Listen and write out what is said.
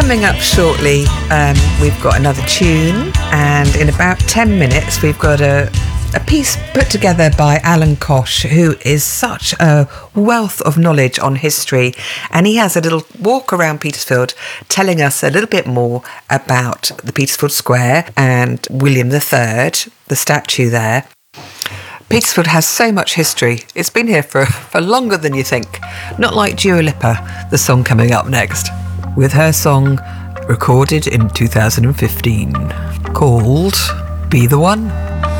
Coming up shortly, we've got another tune, and in about 10 minutes we've got a piece put together by Alan Kosh, who is such a wealth of knowledge on history, and he has a little walk around Petersfield telling us a little bit more about the Petersfield Square and William III, the statue there. Petersfield has so much history. It's been here for longer than you think. Not like Dua Lipa, the song coming up next, with her song recorded in 2015 called Be the One.